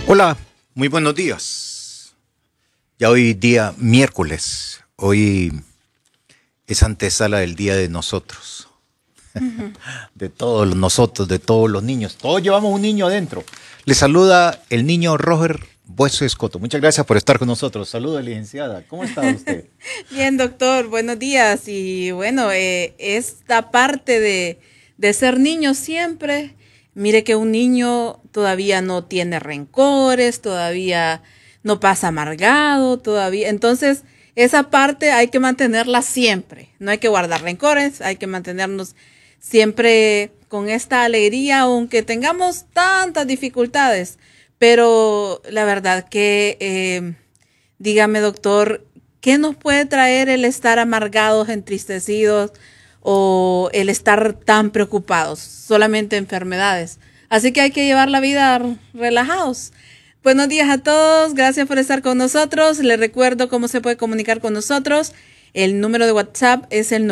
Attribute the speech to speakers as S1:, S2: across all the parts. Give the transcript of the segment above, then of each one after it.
S1: Hola, muy buenos días. Ya hoy día miércoles, hoy es antesala del día de nosotros, de todos nosotros, de todos los niños. Todos llevamos un niño adentro. Le saluda el niño Roger Bueso Escoto. Muchas gracias por estar con nosotros. Saludos, licenciada. ¿Cómo está usted?
S2: Bien, doctor. Buenos días. Y bueno, esta parte de ser niño siempre, mire que un niño todavía no tiene rencores, todavía no pasa amargado, todavía. Entonces, esa parte hay que mantenerla siempre. No hay que guardar rencores, hay que mantenernos siempre con esta alegría, aunque tengamos tantas dificultades. Pero la verdad que, dígame, doctor, ¿qué nos puede traer el estar amargados, entristecidos o el estar tan preocupados? Solamente enfermedades. Así que hay que llevar la vida relajados. Buenos días a todos, gracias por estar con nosotros. Les recuerdo cómo se puede comunicar con nosotros. El número de WhatsApp es el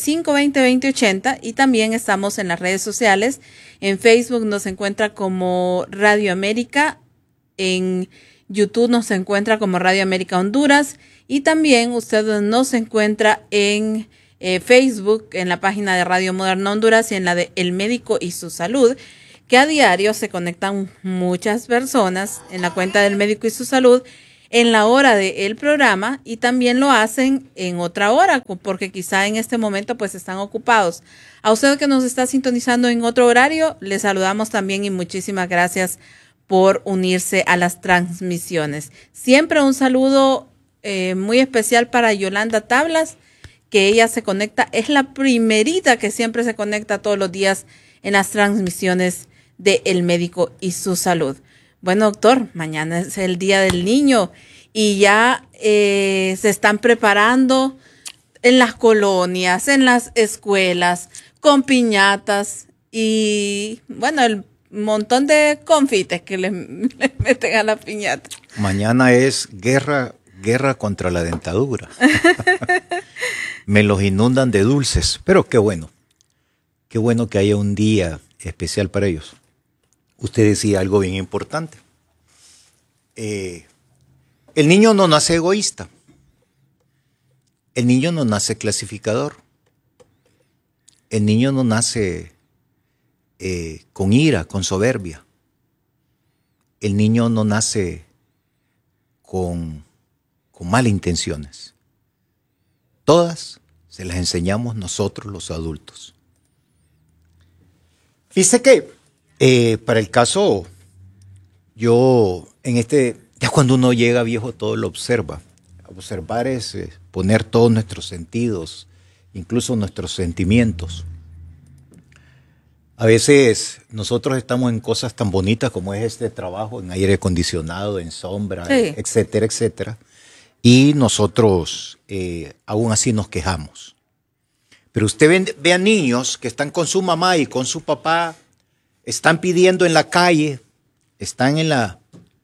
S2: 95202080 y también estamos en las redes sociales. En Facebook nos encuentra como Radio América, en YouTube nos encuentra como Radio América Honduras y también usted nos encuentra en Facebook, en la página de Radio Moderna Honduras y en la de El Médico y su Salud, que a diario se conectan muchas personas en la cuenta del Médico y su Salud en la hora del programa y también lo hacen en otra hora porque quizá en este momento pues están ocupados. A usted que nos está sintonizando en otro horario, le saludamos también y muchísimas gracias por unirse a las transmisiones. Siempre un saludo muy especial para Yolanda Tablas, que ella se conecta, es la primerita que siempre se conecta todos los días en las transmisiones de El Médico y su Salud. Bueno, doctor, mañana es el Día del Niño y ya se están preparando en las colonias, en las escuelas, con piñatas y, bueno, el montón de confites que le meten a la piñata.
S1: Mañana es guerra contra la dentadura. Me los inundan de dulces, pero qué bueno que haya un día especial para ellos. Usted decía algo bien importante. El niño no nace egoísta. El niño no nace clasificador. El niño no nace con ira, con soberbia. El niño no nace con malas intenciones. Todas se las enseñamos nosotros los adultos. Fíjese que para el caso, yo ya cuando uno llega viejo todo lo observa. Observar es poner todos nuestros sentidos, incluso nuestros sentimientos. A veces nosotros estamos en cosas tan bonitas como es este trabajo, en aire acondicionado, en sombra, sí, etcétera, etcétera. Y nosotros aún así nos quejamos. Pero usted ve a niños que están con su mamá y con su papá, están pidiendo en la calle, están en la...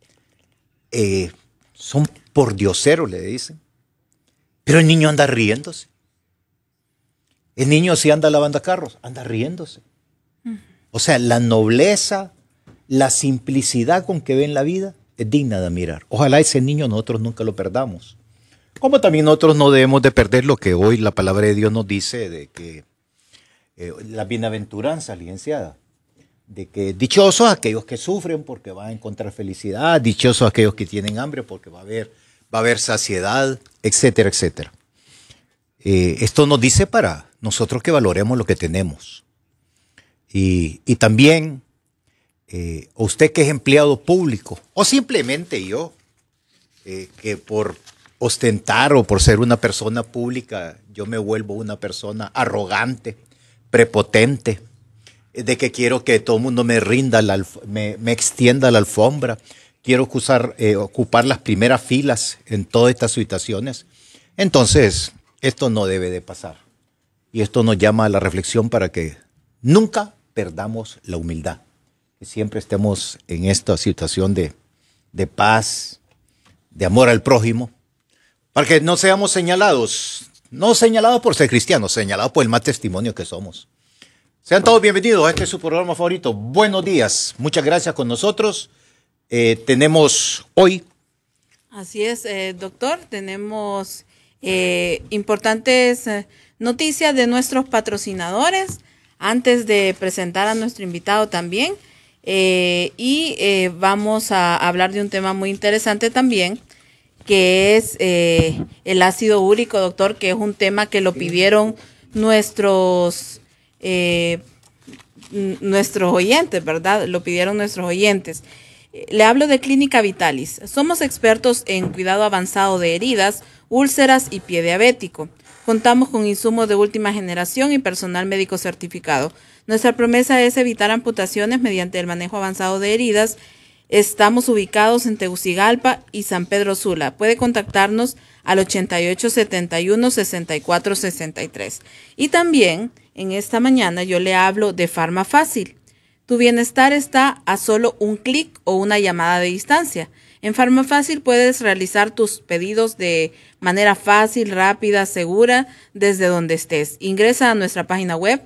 S1: son pordioseros, le dicen. Pero el niño anda riéndose. El niño si anda lavando carros, anda riéndose. O sea, la nobleza, la simplicidad con que ven la vida es digna de admirar. Ojalá ese niño nosotros nunca lo perdamos. Como también nosotros no debemos de perder lo que hoy la palabra de Dios nos dice de que la bienaventuranza, licenciada, de que dichosos aquellos que sufren porque van a encontrar felicidad, dichosos aquellos que tienen hambre porque va a haber saciedad, etcétera, etcétera. Esto nos dice para nosotros que valoremos lo que tenemos. Y también usted que es empleado público, o simplemente yo, que por ostentar o por ser una persona pública, yo me vuelvo una persona arrogante, prepotente, de que quiero que todo el mundo me rinda, me extienda la alfombra, quiero ocupar las primeras filas en todas estas situaciones. Entonces, esto no debe de pasar. Y esto nos llama a la reflexión para que nunca perdamos la humildad, que siempre estemos en esta situación de paz, de amor al prójimo, para que no seamos señalados, no señalados por ser cristianos, señalados por el mal testimonio que somos. Sean todos bienvenidos a este su programa favorito. Buenos días, muchas gracias con nosotros tenemos hoy?
S2: Así es, doctor. Tenemos importantes noticias de nuestros patrocinadores antes de presentar a nuestro invitado también. Vamos a hablar de un tema muy interesante también, que es el ácido úrico, doctor, que es un tema que lo pidieron nuestros oyentes, ¿verdad? Lo pidieron nuestros oyentes. Le hablo de Clínica Vitalis. Somos expertos en cuidado avanzado de heridas, úlceras y pie diabético. Contamos con insumos de última generación y personal médico certificado. Nuestra promesa es evitar amputaciones mediante el manejo avanzado de heridas. Estamos ubicados en Tegucigalpa y San Pedro Sula. Puede contactarnos al 8871-6463. Y también, en esta mañana, yo le hablo de Farmafácil. Tu bienestar está a solo un clic o una llamada de distancia. En Farmafácil puedes realizar tus pedidos de manera fácil, rápida, segura, desde donde estés. Ingresa a nuestra página web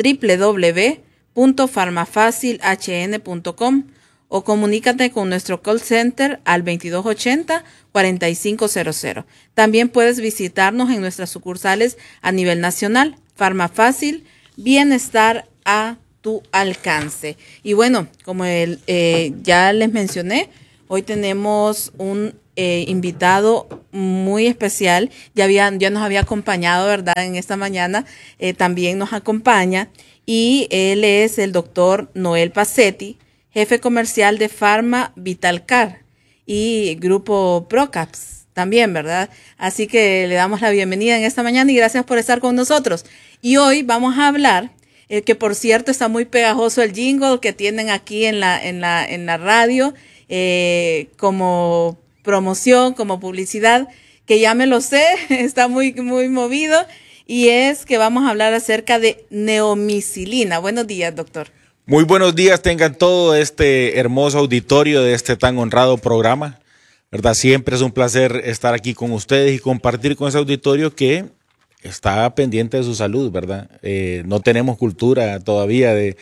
S2: www.farmafacilhn.com o comunícate con nuestro call center al 2280-4500. También puedes visitarnos en nuestras sucursales a nivel nacional. Farmafácil, bienestar a tu alcance. Y bueno, como ya les mencioné, hoy tenemos un invitado muy especial. Ya nos había acompañado, ¿verdad? En esta mañana también nos acompaña, y él es el doctor Noel Pacetti, jefe comercial de Pharma Vitalcar y Grupo Procaps también, ¿verdad? Así que le damos la bienvenida en esta mañana y gracias por estar con nosotros. Y hoy vamos a hablar, que por cierto está muy pegajoso el jingle que tienen aquí en la radio, como promoción, como publicidad, que ya me lo sé, está muy, muy movido, y es que vamos a hablar acerca de neomicilina. Buenos días, doctor.
S3: Muy buenos días, tengan todo este hermoso auditorio de este tan honrado programa, ¿verdad? Siempre es un placer estar aquí con ustedes y compartir con ese auditorio que está pendiente de su salud, ¿verdad? No tenemos cultura todavía de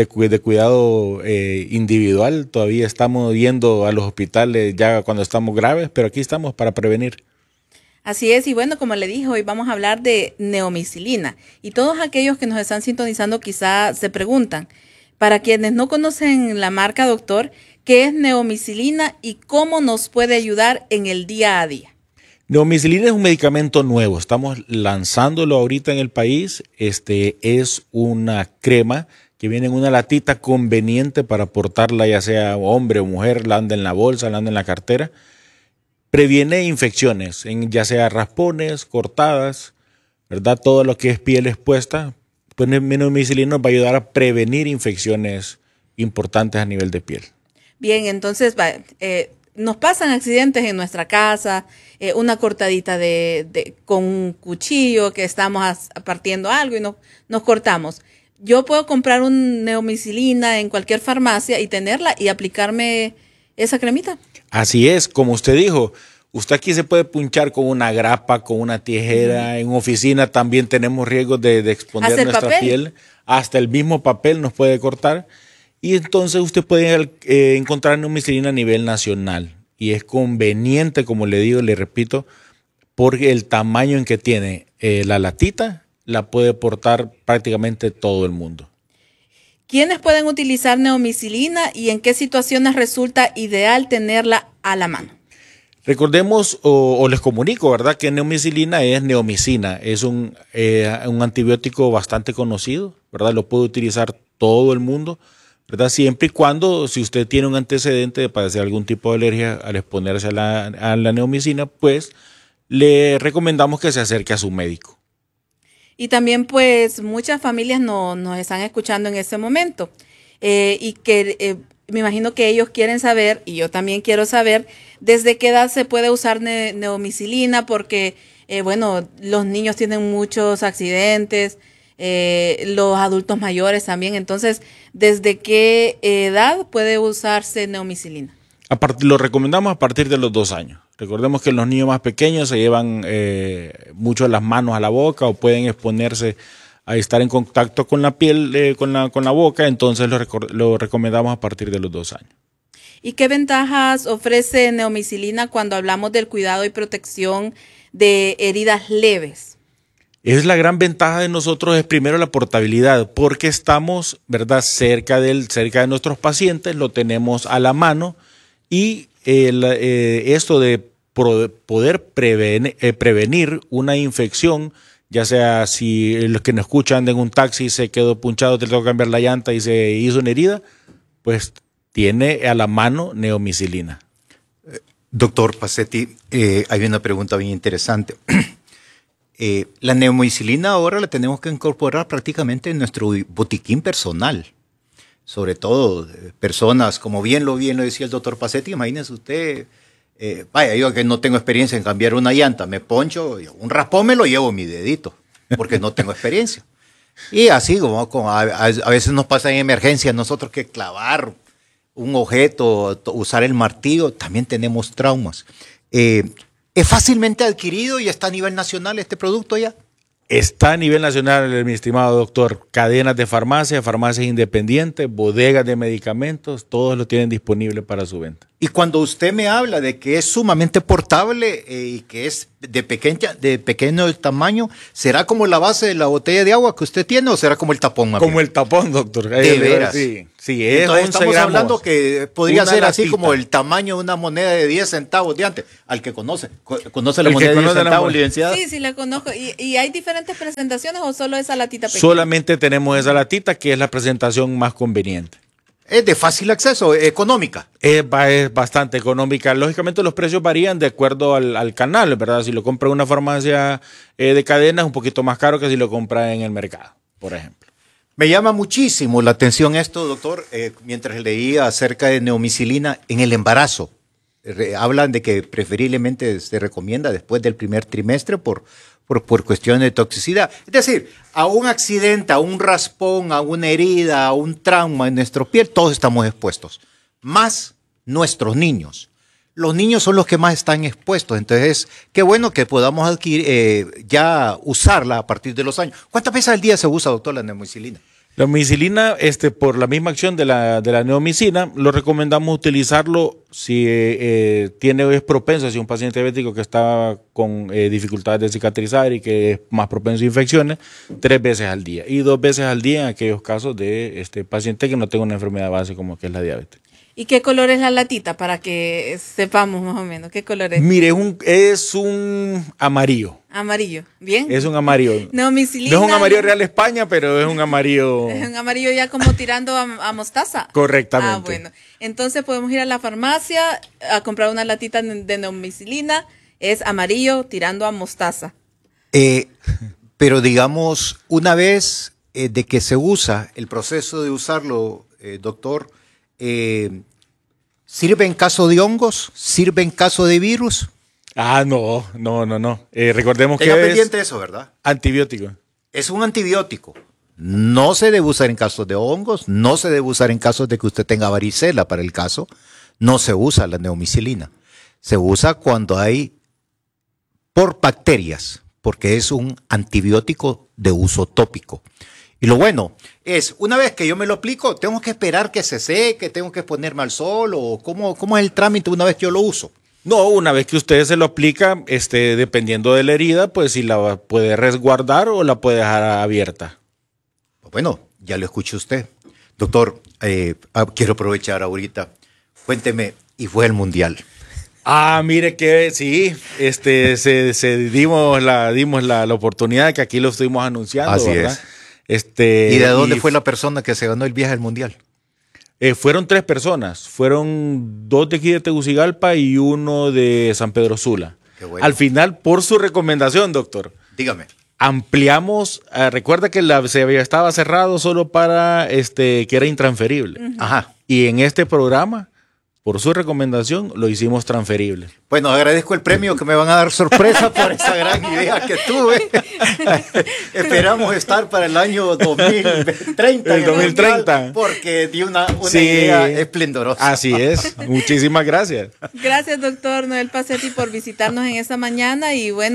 S3: cuidado individual, todavía estamos yendo a los hospitales ya cuando estamos graves, pero aquí estamos para prevenir.
S2: Así es, y bueno, como le dije, hoy vamos a hablar de neomicilina. Y todos aquellos que nos están sintonizando quizá se preguntan, para quienes no conocen la marca, doctor, ¿qué es neomicilina y cómo nos puede ayudar en el día a día?
S3: Neomicilina es un medicamento nuevo, estamos lanzándolo ahorita en el país. Es una crema que viene en una latita conveniente para portarla, ya sea hombre o mujer, la anda en la bolsa, la anda en la cartera. Previene infecciones, ya sea raspones, cortadas, ¿verdad? Todo lo que es piel expuesta, pues neomicilina nos va a ayudar a prevenir infecciones importantes a nivel de piel.
S2: Bien, entonces nos pasan accidentes en nuestra casa, una cortadita con un cuchillo que estamos partiendo algo y nos cortamos. Yo puedo comprar un neomicilina en cualquier farmacia y tenerla y aplicarme esa cremita.
S3: Así es, como usted dijo, usted aquí se puede punchar con una grapa, con una tijera. En oficina también tenemos riesgos de exponer nuestra piel. Hasta el mismo papel nos puede cortar. Y entonces usted puede encontrar neomicilina a nivel nacional. Y es conveniente, como le digo, le repito, porque el tamaño en que tiene la latita la puede portar prácticamente todo el mundo.
S2: ¿Quiénes pueden utilizar neomicilina y en qué situaciones resulta ideal tenerla a la mano?
S3: Recordemos o les comunico, ¿verdad?, que neomicilina es neomicina, es un antibiótico bastante conocido, ¿verdad? Lo puede utilizar todo el mundo, ¿verdad? Siempre y cuando, si usted tiene un antecedente de padecer algún tipo de alergia al exponerse a la neomicina, pues le recomendamos que se acerque a su médico.
S2: Y también pues muchas familias nos están escuchando en este momento y que me imagino que ellos quieren saber, y yo también quiero saber, desde qué edad se puede usar neomicilina, porque bueno, los niños tienen muchos accidentes, los adultos mayores también, entonces, ¿desde qué edad puede usarse neomicilina?
S3: Lo recomendamos a partir de los 2 años. Recordemos que los niños más pequeños se llevan mucho las manos a la boca o pueden exponerse a estar en contacto con la piel, con la boca, entonces lo recomendamos a partir de los 2 años.
S2: ¿Y qué ventajas ofrece neomicilina cuando hablamos del cuidado y protección de heridas leves?
S3: Es la gran ventaja de nosotros, es primero la portabilidad, porque estamos, ¿verdad?, cerca de nuestros pacientes, lo tenemos a la mano, y esto de poder prevenir una infección, ya sea si los que nos escuchan en un taxi se quedó punchado, te tengo que cambiar la llanta y se hizo una herida, pues tiene a la mano neomicilina.
S1: Doctor Pacetti, hay una pregunta bien interesante. La neomicilina ahora la tenemos que incorporar prácticamente en nuestro botiquín personal. Sobre todo personas, como bien lo decía el doctor Pacetti, imagínese usted, vaya, yo que no tengo experiencia en cambiar una llanta, me poncho, un raspón me lo llevo en mi dedito, porque no tengo experiencia. Y así, como a veces nos pasa en emergencia, nosotros que clavar un objeto, usar el martillo, también tenemos traumas. ¿Es fácilmente adquirido y está a nivel nacional este producto ya?
S3: Está a nivel nacional, mi estimado doctor. Cadenas de farmacia, farmacias independientes, bodegas de medicamentos, todos lo tienen disponible para su venta.
S1: Y cuando usted me habla de que es sumamente portable y que es de pequeño tamaño, ¿será como la base de la botella de agua que usted tiene o será como el tapón?
S3: Como el tapón, doctor.
S1: ¿De veras?
S3: Sí, es
S1: entonces
S3: 11
S1: estamos
S3: gramos,
S1: hablando que podría ser así
S3: latita,
S1: como el tamaño de una moneda de 10 centavos de antes. Al que conoce la
S3: El
S1: moneda
S3: que
S1: de 10
S3: conoce la
S1: centavos,
S3: moneda.
S1: licenciada.
S2: Sí, sí, la conozco. ¿Y hay diferentes presentaciones o solo esa latita pequeña?
S3: Solamente tenemos esa latita que es la presentación más conveniente.
S1: Es de fácil acceso, económica.
S3: Es bastante económica. Lógicamente los precios varían de acuerdo al canal, ¿verdad? Si lo compra en una farmacia de cadena es un poquito más caro que si lo compra en el mercado, por ejemplo.
S1: Me llama muchísimo la atención esto, doctor, mientras leía acerca de neomicilina en el embarazo. Hablan de que preferiblemente se recomienda después del primer trimestre por cuestiones de toxicidad. Es decir, a un accidente, a un raspón, a una herida, a un trauma en nuestra piel, todos estamos expuestos. Más nuestros niños. Los niños son los que más están expuestos. Entonces, qué bueno que podamos adquirir, ya usarla a partir de los años. ¿Cuántas veces al día se usa, doctor, la neomicilina?
S3: La neomicilina, por la misma acción de la neomicina, lo recomendamos utilizarlo si es propenso, si un paciente diabético que está con dificultades de cicatrizar y que es más propenso a infecciones, 3 veces al día. Y 2 veces al día en aquellos casos de paciente que no tenga una enfermedad base como que es la diabetes.
S2: ¿Y qué color es la latita para que sepamos más o menos qué color es?
S3: Mire, es un amarillo.
S2: Amarillo, ¿bien?
S3: Es un amarillo.
S2: Neomicilina.
S3: No es un amarillo Real España, pero es un amarillo.
S2: Es un amarillo ya como tirando a mostaza.
S3: Correctamente.
S2: Ah, bueno. Entonces podemos ir a la farmacia a comprar una latita de neomicilina. Es amarillo tirando a mostaza.
S1: Pero digamos, una vez de que se usa, el proceso de usarlo, doctor, ¿sirve en caso de hongos? ¿Sirve en caso de virus?
S3: No. Recordemos
S1: Tenga
S3: que
S1: pendiente
S3: es
S1: eso, ¿verdad?
S3: antibiótico.
S1: Es un antibiótico. No se debe usar en casos de hongos, no se debe usar en casos de que usted tenga varicela para el caso. No se usa la neomicilina. Se usa cuando hay por bacterias, porque es un antibiótico de uso tópico. Y lo bueno es, una vez que yo me lo aplico, tengo que esperar que se seque, tengo que ponerme al sol, o ¿cómo es el trámite una vez que yo lo uso?
S3: No, una vez que usted se lo aplica, dependiendo de la herida, pues si la puede resguardar o la puede dejar abierta.
S1: Bueno, ya lo escuchó usted. Doctor, quiero aprovechar ahorita. Cuénteme, ¿y fue el Mundial?
S3: Mire que sí, dimos la oportunidad que aquí lo estuvimos anunciando,
S1: Así
S3: ¿verdad?
S1: es. ¿Y de dónde fue la persona que se ganó el viaje al Mundial?
S3: Fueron 3 personas, fueron 2 de aquí de Tegucigalpa y 1 de San Pedro Sula.
S1: Qué bueno.
S3: Al final, por su recomendación, doctor,
S1: Dígame.
S3: ampliamos, recuerda que estaba cerrado solo para que era intransferible.
S1: Ajá.
S3: Y en este programa, por su recomendación, lo hicimos transferible.
S1: Bueno, agradezco el premio que me van a dar sorpresa por esa gran idea que tuve. Esperamos estar para el año 2030.
S3: El 2030.
S1: Porque di una
S3: Sí,
S1: idea esplendorosa.
S3: Así es. Muchísimas gracias.
S2: Gracias, doctor Noel Pacetti, por visitarnos en esta mañana. Y bueno,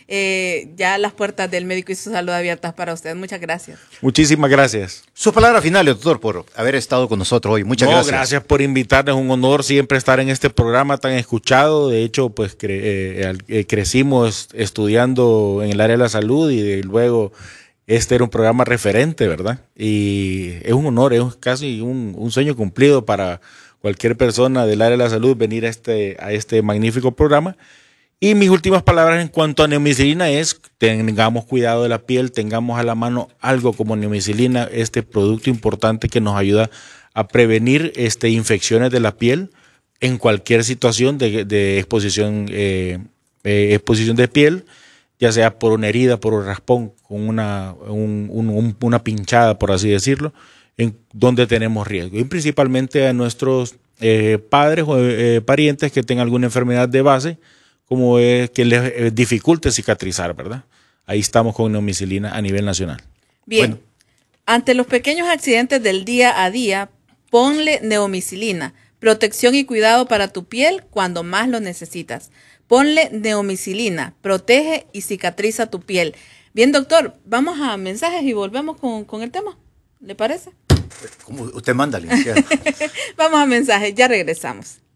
S2: ya las puertas del Médico y su Salud abiertas para usted. Muchas gracias.
S3: Muchísimas gracias.
S1: Su palabra final, doctor, por haber estado con nosotros hoy. Muchas gracias.
S3: Gracias por invitarnos. Un honor siempre estar en este programa tan escuchado. De hecho, pues crecimos estudiando en el área de la salud y luego este era un programa referente, ¿verdad? Y es un honor, es casi un sueño cumplido para cualquier persona del área de la salud venir a este magnífico programa. Y mis últimas palabras en cuanto a neomicilina es: tengamos cuidado de la piel, tengamos a la mano algo como neomicilina, este producto importante que nos ayuda a prevenir infecciones de la piel en cualquier situación de exposición, exposición de piel, ya sea por una herida, por un raspón, con una pinchada, por así decirlo, en donde tenemos riesgo. Y principalmente a nuestros padres o parientes que tengan alguna enfermedad de base, como es que les dificulte cicatrizar, ¿verdad? Ahí estamos con neomicilina a nivel nacional.
S2: Bien,
S1: Bueno.
S2: Ante los pequeños accidentes del día a día, ponle neomicilina, protección y cuidado para tu piel cuando más lo necesitas. Ponle neomicilina, protege y cicatriza tu piel. Bien, doctor, vamos a mensajes y volvemos con el tema. ¿Le parece?
S1: Como usted manda, licenciada.
S2: Vamos a mensajes, ya regresamos.